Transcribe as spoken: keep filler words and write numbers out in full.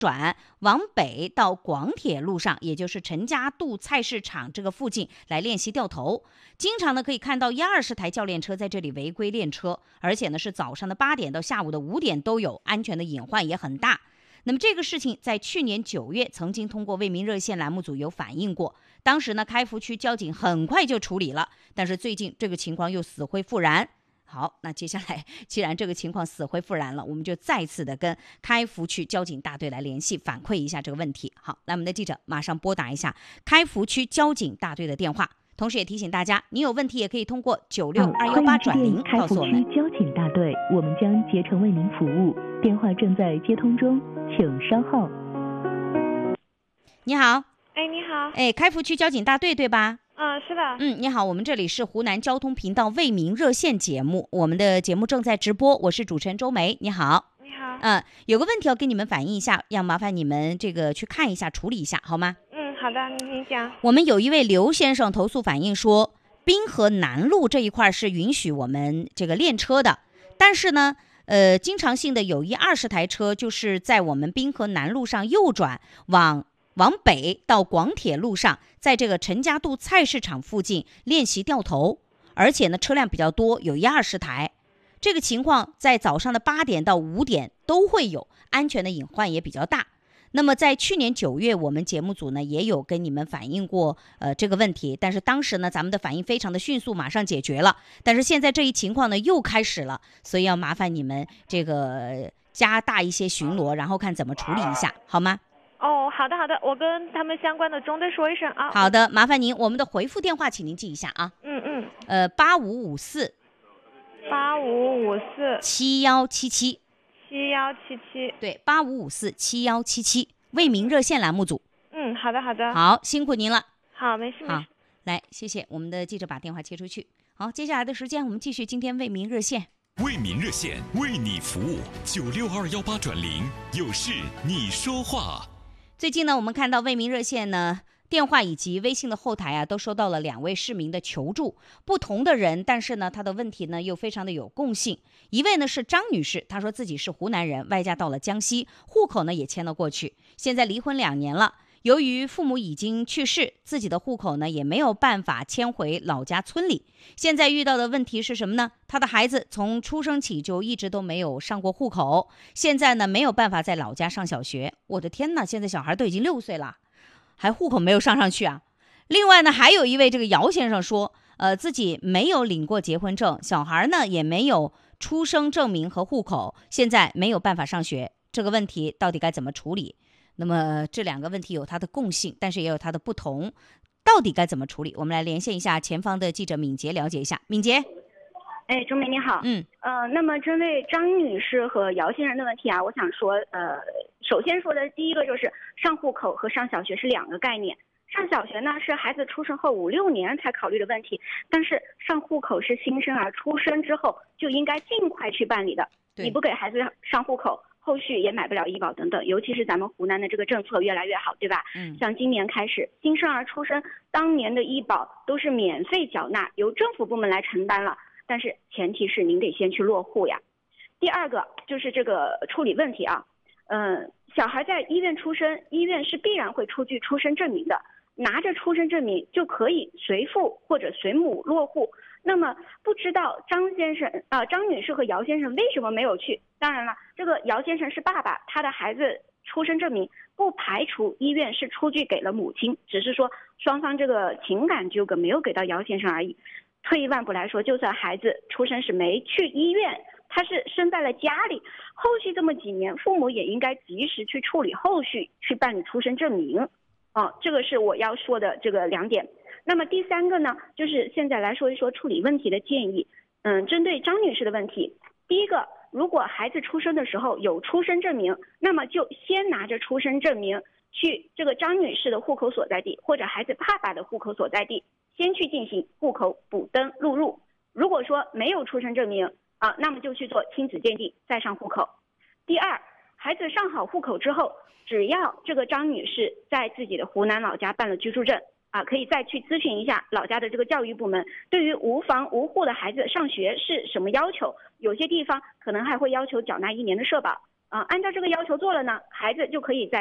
转往北到广铁路上，也就是陈家渡菜市场这个附近来练习掉头。经常呢可以看到一二十台教练车在这里违规练车，而且呢是早上的八点到下午的五点都有，安全的隐患也很大。那么这个事情在去年九月曾经通过为民热线栏目组有反映过，当时呢开福区交警很快就处理了，但是最近这个情况又死灰复燃。好，那接下来既然这个情况死灰复燃了，我们就再次的跟开福区交警大队来联系，反馈一下这个问题。好，那我们的记者马上拨打一下开福区交警大队的电话，同时也提醒大家，你有问题也可以通过九六二幺八转零告诉我们。 开福区交警大队，我们将竭诚为您服务，电话正在接通中，请稍后。 你好。 哎，你好。 哎，开福区交警大队对吧？ 嗯，是的。 嗯，你好，我们这里是湖南交通频道为民热线节目，我们的节目正在直播，我是主持人周梅。你好。 你好。 嗯，有个问题要跟你们反映一下，要麻烦你们这个去看一下，处理一下，好吗？ 嗯，好的，您讲。 我们有一位刘先生投诉反映说，滨河南路这一块是允许我们这个练车的，但是呢，呃，经常性的有一二十台车就是在我们滨河南路上右转往。往北到广铁路上，在这个陈家渡菜市场附近练习掉头，而且呢车辆比较多，有一二十台。这个情况在早上的八点到五点都会有，安全的隐患也比较大。那么在去年九月，我们节目组呢也有跟你们反映过呃这个问题，但是当时呢咱们的反应非常的迅速，马上解决了。但是现在这一情况呢又开始了，所以要麻烦你们这个加大一些巡逻，然后看怎么处理一下，好吗？ 哦，好的好的，我跟他们相关的中队说一声啊。 好的，麻烦您，我们的回复电话请您记一下啊。 嗯嗯。 呃，八五五四。 八五五四。 七幺七七。 七幺七七。 对，八五五四七幺七七，为民热线栏目组。 嗯，好的好的。 好，辛苦您了。 好，没事没事。 好，来，谢谢我们的记者把电话接出去。好，接下来的时间我们继续今天为民热线。 为民热线为你服务，九六二幺八转零，有事你说话。 最近呢，我们看到为民热线呢电话以及微信的后台啊，都收到了两位市民的求助，不同的人，但是呢，他的问题呢又非常的有共性。一位呢是张女士，她说自己是湖南人，外嫁到了江西，户口呢也迁了过去，现在离婚两年了。由于父母已经去世，自己的户口呢也没有办法迁回老家村里。现在遇到的问题是什么呢？他的孩子从出生起就一直都没有上过户口，现在呢没有办法在老家上小学。我的天哪，现在小孩都已经六岁了，还户口没有上上去啊！另外呢，还有一位这个姚先生说，呃，自己没有领过结婚证，小孩呢也没有出生证明和户口，现在没有办法上学。这个问题到底该怎么处理？那么这两个问题有它的共性，但是也有它的不同，到底该怎么处理？我们来连线一下前方的记者敏捷，了解一下。敏捷。 哎，钟梅你好。 嗯。 呃，那么针对张女士和姚先生的问题啊，我想说，呃，首先说的第一个就是上户口和上小学是两个概念。上小学呢是孩子出生后五六年才考虑的问题，但是上户口是新生儿出生之后就应该尽快去办理的。你不给孩子上户口，后续也买不了医保等等，尤其是咱们湖南的这个政策越来越好，对吧？ 嗯， 像今年开始，新生儿出生当年的医保都是免费缴纳，由政府部门来承担了，但是前提是您得先去落户呀。第二个就是这个处理问题啊，嗯，小孩在医院出生，医院是必然会出具出生证明的，拿着出生证明就可以随父或者随母落户。那么不知道张先生啊、呃、张女士和姚先生为什么没有去？当然了，这个姚先生是爸爸，他的孩子出生证明不排除医院是出具给了母亲，只是说双方这个情感纠葛没有给到姚先生而已。退一万步来说，就算孩子出生是没去医院，他是生在了家里，后续这么几年父母也应该及时去处理后续，去办理出生证明。啊，这个是我要说的这个两点。那么第三个呢，就是现在来说一说处理问题的建议。嗯，针对张女士的问题，第一个，如果孩子出生的时候有出生证明，那么就先拿着出生证明去这个张女士的户口所在地或者孩子爸爸的户口所在地，先去进行户口补登录入。如果说没有出生证明啊，那么就去做亲子鉴定，再上户口。第二，孩子上好户口之后，只要这个张女士在自己的湖南老家办了居住证啊，可以再去咨询一下老家的这个教育部门，对于无房无户的孩子上学是什么要求？有些地方可能还会要求缴纳一年的社保， 呃，按照这个要求做了呢，孩子就可以在